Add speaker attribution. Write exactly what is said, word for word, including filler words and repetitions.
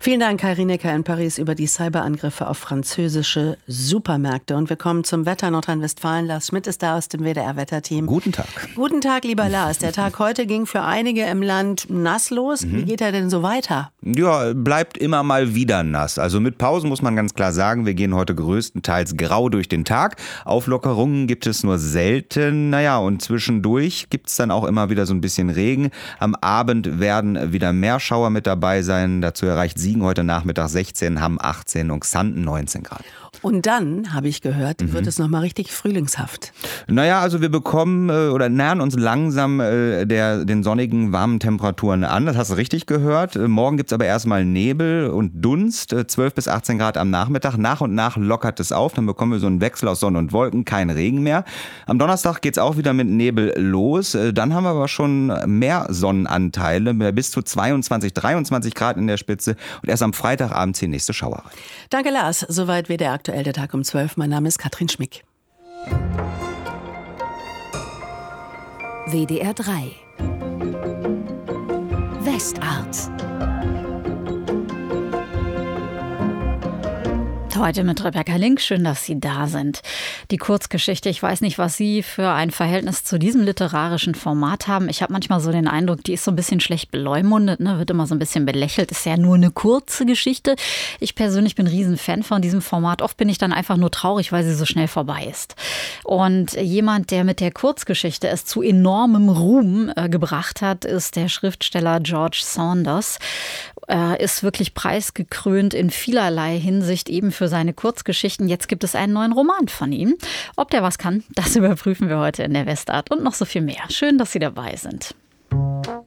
Speaker 1: Vielen Dank, Kai Rinecker in Paris über die Cyberangriffe auf französische Supermärkte. Und wir kommen zum Wetter Nordrhein-Westfalen. Lars Schmidt ist da aus dem W D R-Wetterteam.
Speaker 2: Guten Tag.
Speaker 1: Guten Tag, lieber Lars. Der Tag heute ging für einige im Land nass los. Mhm. Wie geht er denn so weiter?
Speaker 2: Ja, bleibt immer mal wieder nass. Also mit Pausen muss man ganz klar sagen, wir gehen heute größtenteils grau durch den Tag. Auflockerungen gibt es nur selten. Naja, und zwischendurch gibt es dann auch immer wieder so ein bisschen Regen. Am Abend werden wieder mehr Schauer mit dabei sein. Dazu erreicht Siegen heute Nachmittag sechzehn, Hamm achtzehn und Xanten neunzehn Grad.
Speaker 1: Und dann, habe ich gehört, mhm. wird es nochmal richtig frühlingshaft.
Speaker 2: Naja, also wir bekommen äh, oder nähern uns langsam äh, der, den sonnigen, warmen Temperaturen an. Das hast du richtig gehört. Äh, morgen gibt es aber erstmal Nebel und Dunst, äh, zwölf bis achtzehn Grad am Nachmittag. Nach und nach lockert es auf, dann bekommen wir so einen Wechsel aus Sonne und Wolken, kein Regen mehr. Am Donnerstag geht es auch wieder mit Nebel los. Äh, dann haben wir aber schon mehr Sonnenanteile, bis zu zweiundzwanzig, dreiundzwanzig Grad in der Spitze. Und erst am Freitagabend ziehen nächste Schauer rein.
Speaker 1: Danke, Lars. Soweit W D R aktuell, der Tag um zwölf. Mein Name ist Katrin Schmick.
Speaker 3: W D R drei Westart.
Speaker 4: Heute mit Rebecca Link. Schön, dass Sie da sind. Die Kurzgeschichte, ich weiß nicht, was Sie für ein Verhältnis zu diesem literarischen Format haben. Ich habe manchmal so den Eindruck, die ist so ein bisschen schlecht beleumundet, ne? Wird immer so ein bisschen belächelt. Ist ja nur eine kurze Geschichte. Ich persönlich bin ein Riesenfan von diesem Format. Oft bin ich dann einfach nur traurig, weil sie so schnell vorbei ist. Und jemand, der mit der Kurzgeschichte es zu enormem Ruhm äh, gebracht hat, ist der Schriftsteller George Saunders. Er ist wirklich preisgekrönt in vielerlei Hinsicht, eben für seine Kurzgeschichten. Jetzt gibt es einen neuen Roman von ihm. Ob der was kann, das überprüfen wir heute in der Westart und noch so viel mehr. Schön, dass Sie dabei sind.